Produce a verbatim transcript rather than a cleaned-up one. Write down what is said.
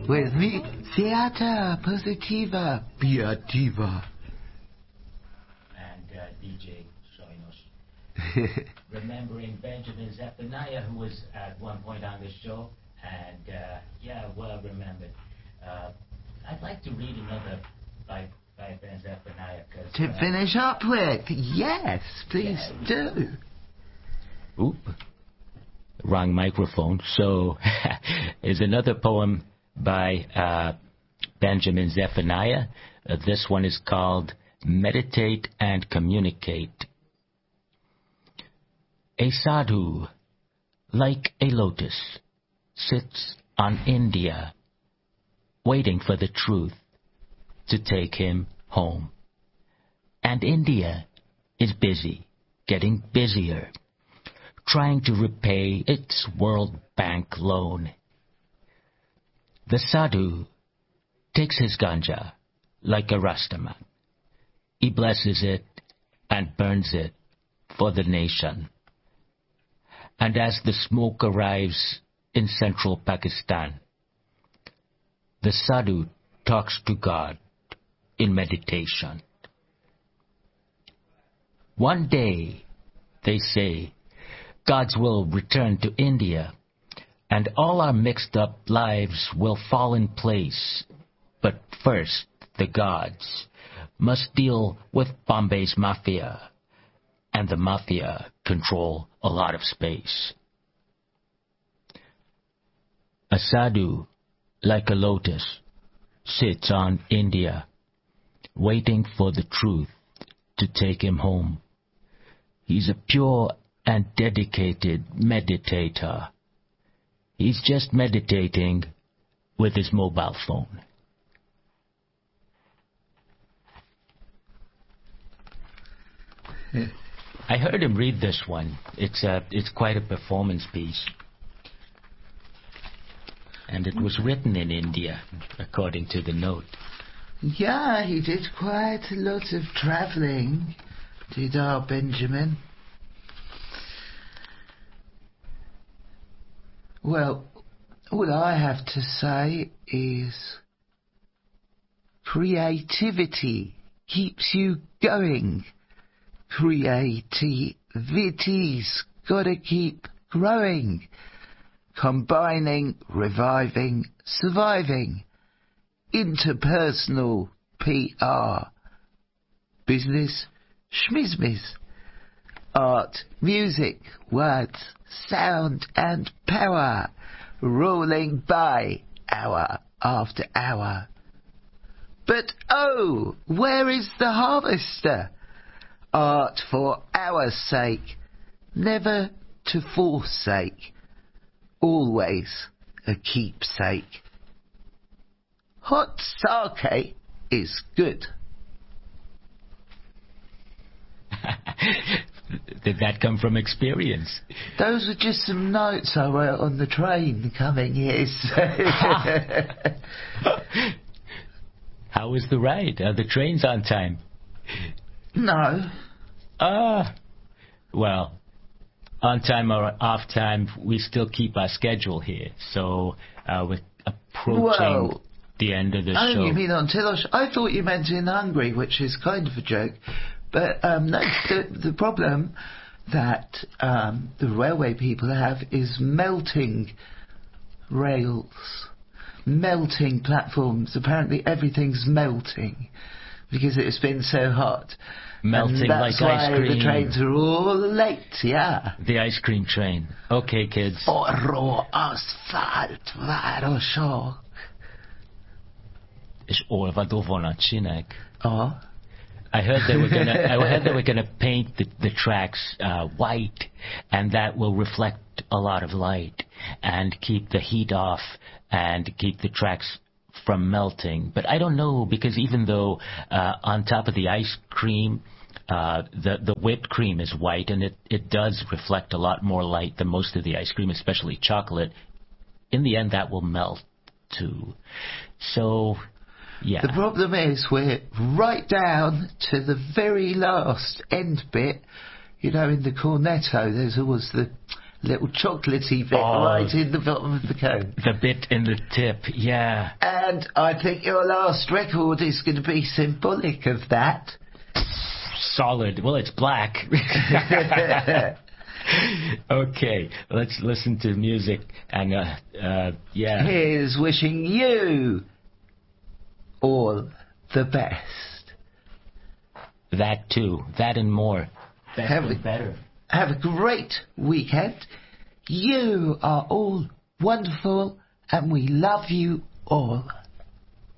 with me, Theater Positiva Beativa. And uh, D J Soinos. Remembering Benjamin Zephaniah, who was at one point on the show, and uh, yeah, well remembered. Uh, I'd like to read another by, by Ben Zephaniah. To uh, finish up with, yes, please yeah, do. Oop. Wrong microphone. So, is another poem by uh, Benjamin Zephaniah. Uh, this one is called Meditate and Communicate. A sadhu, like a lotus, sits on India, waiting for the truth to take him home. And India is busy, getting busier, trying to repay its World Bank loan. The sadhu takes his ganja like a Rastaman. He blesses it and burns it for the nation. And as the smoke arrives in central Pakistan, the sadhu talks to God in meditation. One day, they say, gods will return to India, and all our mixed-up lives will fall in place. But first, the gods must deal with Bombay's mafia, and the mafia control a lot of space. A sadhu, like a lotus, sits on India, waiting for the truth to take him home. He's a pure and dedicated meditator. He's just meditating with his mobile phone. Yeah. I heard him read this one. It's a, it's quite a performance piece. And it was written in India, according to the note. Yeah, he did quite a lot of travelling, did our Benjamin. Well, all I have to say is creativity keeps you going. Creativity's gotta keep growing. Combining, reviving, surviving. Interpersonal P R. Business, schmizmiz. Art, music, words, sound and power. Rolling by hour after hour. But oh, where is the harvester? Art for our sake, never to forsake. Always a keepsake. Hot sake is good. Did that come from experience? Those were just some notes I wrote on the train coming here. How was the ride? Are the trains on time? No. Ah. Uh, well, on time or off time, we still keep our schedule here. So uh, we're approaching well, the end of the oh, show. You mean on Telos? I thought you meant in Hungary, which is kind of a joke. But um, no, the, the problem that um, the railway people have is melting rails, melting platforms. Apparently everything's melting because it's been so hot. Melting and like that's why ice cream. The trains are all late, yeah. The ice cream train. Okay, kids. Oro asfalt városok. És olvadó vonatcsinek. Oh. I heard they were gonna. I heard they were gonna paint the, the tracks uh, white, and that will reflect a lot of light and keep the heat off and keep the tracks from melting. But I don't know, because even though uh, on top of the ice cream, uh, the the whipped cream is white, and it it does reflect a lot more light than most of the ice cream, especially chocolate. In the end, that will melt too. So. Yeah. The problem is we're right down to the very last end bit. You know, in the cornetto, there's always the little chocolatey bit Oh. right in the bottom of the cone. The bit in the tip, yeah. And I think your last record is going to be symbolic of that. Solid. Well, it's black. Okay, let's listen to music and, uh, uh, yeah. Here's wishing you all the best. That too. That and more. Best Have and a- better. Have a great weekend. You are all wonderful and we love you all.